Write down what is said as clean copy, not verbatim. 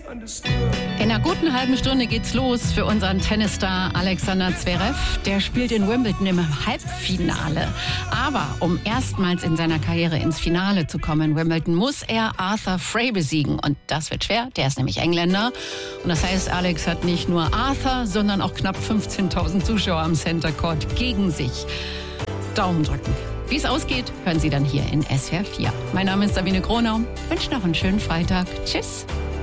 In einer guten halben Stunde geht's los für unseren Tennisstar Alexander Zverev. Der spielt in Wimbledon im Halbfinale. Aber um erstmals in seiner Karriere ins Finale zu kommen in Wimbledon, muss er Arthur Fray besiegen. Und das wird schwer, der ist nämlich Engländer. Und das heißt, Alex hat nicht nur Arthur, sondern auch knapp 15.000 Zuschauer am Center Court gegen sich. Daumen drücken. Wie es ausgeht, hören Sie dann hier in SWR 4. Mein Name ist Sabine Gronau. Ich wünsche noch einen schönen Freitag. Tschüss.